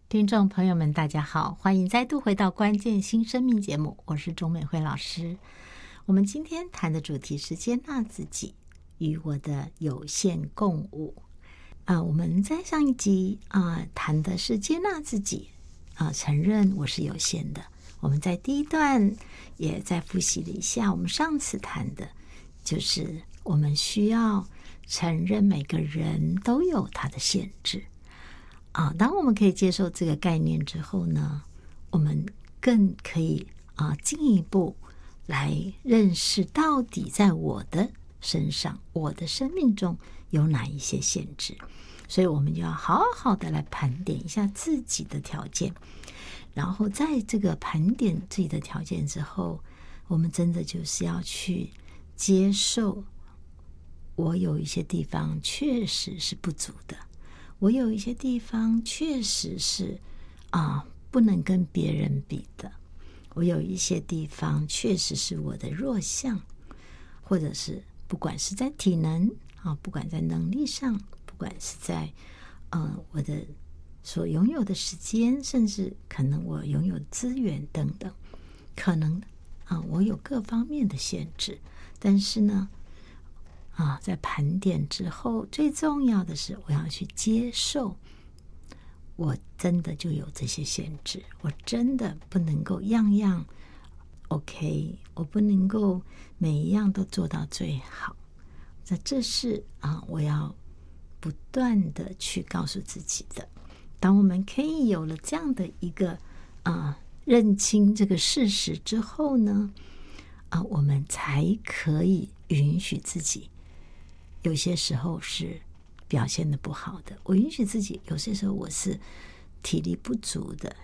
听众朋友们大家好，欢迎再度回到关键新生命节目，我是钟美惠老师。我们今天谈的主题是接纳自己与我的有限共舞。我们在上一集谈的是接纳自己承认我是有限的。我们在第一段也在复习了一下我们上次谈的，就是我们需要承认每个人都有他的限制。当我们可以接受这个概念之后呢，我们更可以进一步来认识到底在我的身上，我的生命中有哪一些限制。所以我们就要好好的来盘点一下自己的条件，然后在这个盘点自己的条件之后，我们真的就是要去接受我有一些地方确实是不足的，我有一些地方确实是不能跟别人比的，我有一些地方确实是我的弱项，或者是不管是在体能不管在能力上，不管是在我的所拥有的时间，甚至可能我拥有资源等等，可能我有各方面的限制。但是呢在盘点之后，最重要的是我要去接受我真的就有这些限制，我真的不能够样样 OK， 我不能够每一样都做到最好。那这是我要不断的去告诉自己的。当我们可以有了这样的一个认清这个事实之后呢，我们才可以允许自己有些时候是表现的不好的，我允许自己有些时候我是体力不足的，